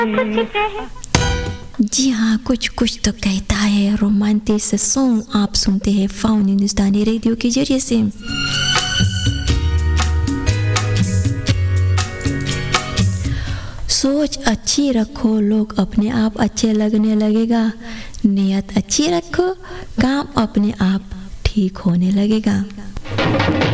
जी हाँ, कुछ कुछ तो कहता है रोमांटिक से सॉन्ग आप सुनते हैं फाउन हिंदुस्तानी रेडियो के जरिए से। सोच अच्छी रखो, लोग अपने आप अच्छे लगने लगेगा। नियत अच्छी रखो, काम अपने आप ठीक होने लगेगा।